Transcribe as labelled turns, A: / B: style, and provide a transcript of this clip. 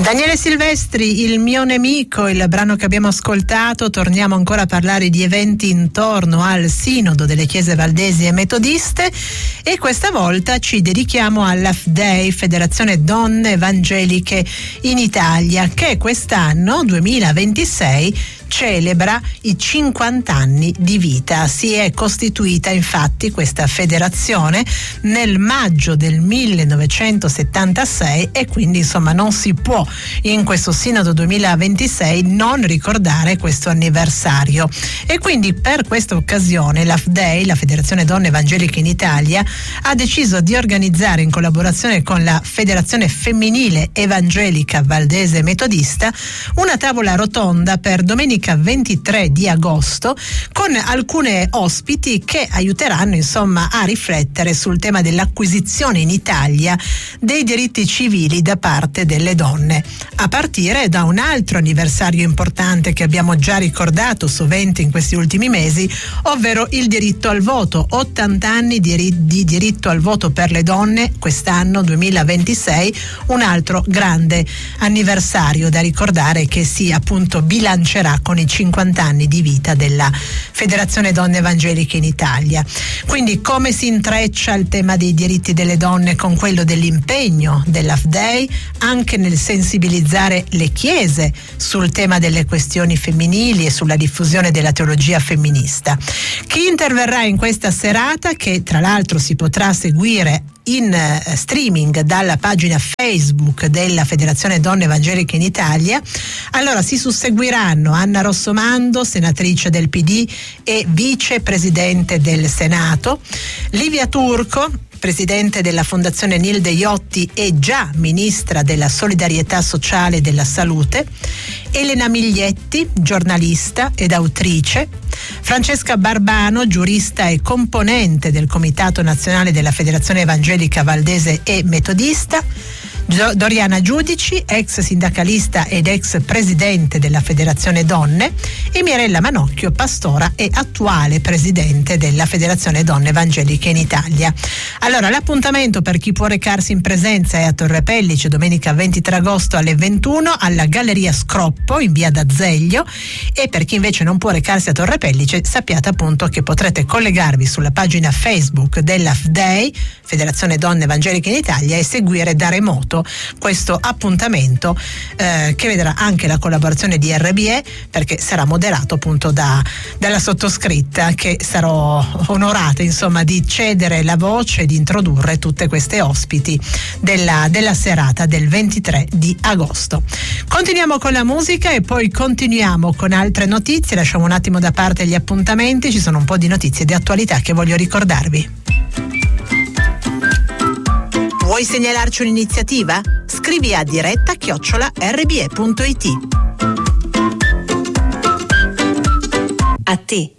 A: Daniele Silvestri, Il mio nemico, il brano che abbiamo ascoltato. Torniamo ancora a parlare di eventi intorno al Sinodo delle Chiese Valdesi e Metodiste, e questa volta ci dedichiamo alla FDEI, Federazione Donne Evangeliche in Italia, che quest'anno, 2026, celebra i 50 anni di vita. Si è costituita infatti questa federazione nel maggio del 1976 e quindi insomma non si può in questo Sinodo 2026 non ricordare questo anniversario, e quindi per questa occasione la FDEI, la Federazione Donne Evangeliche in Italia, ha deciso di organizzare in collaborazione con la Federazione Femminile Evangelica Valdese Metodista una tavola rotonda per domenica 23 di agosto con alcune ospiti che aiuteranno insomma a riflettere sul tema dell'acquisizione in Italia dei diritti civili da parte delle donne, a partire da un altro anniversario importante che abbiamo già ricordato sovente in questi ultimi mesi, ovvero il diritto al voto. 80 anni di diritto al voto per le donne quest'anno 2026, un altro grande anniversario da ricordare che si appunto bilancerà con i 50 anni di vita della Federazione Donne Evangeliche in Italia. Quindi come si intreccia il tema dei diritti delle donne con quello dell'impegno della FDEI anche nel sensibilizzare le chiese sul tema delle questioni femminili e sulla diffusione della teologia femminista. Chi interverrà in questa serata, che tra l'altro si potrà seguire in streaming dalla pagina Facebook della Federazione Donne Evangeliche in Italia, allora si susseguiranno Anna Rossomando, senatrice del PD e vicepresidente del Senato, Livia Turco, presidente della Fondazione Nilde Iotti e già ministra della Solidarietà Sociale e della Salute, Elena Miglietti, giornalista ed autrice, Francesca Barbano, giurista e componente del Comitato Nazionale della Federazione Evangelica Valdese e Metodista, Doriana Giudici, ex sindacalista ed ex presidente della Federazione Donne, e Mirella Manocchio, pastora e attuale presidente della Federazione Donne Evangeliche in Italia. Allora, l'appuntamento per chi può recarsi in presenza è a Torre Pellice domenica 23 agosto alle 21 alla Galleria Scroppo in via d'Azeglio, e per chi invece non può recarsi a Torre Pellice sappiate appunto che potrete collegarvi sulla pagina Facebook della FDEI, Federazione Donne Evangeliche in Italia, e seguire da remoto questo appuntamento che vedrà anche la collaborazione di RBE, perché sarà moderato appunto dalla sottoscritta, che sarò onorata insomma di cedere la voce e di introdurre tutte queste ospiti della serata del 23 di agosto. Continuiamo con la musica e poi continuiamo con altre notizie. Lasciamo un attimo da parte gli appuntamenti, ci sono un po' di notizie di attualità che voglio ricordarvi. Vuoi segnalarci un'iniziativa? Scrivi a diretta@rbe.it.
B: A te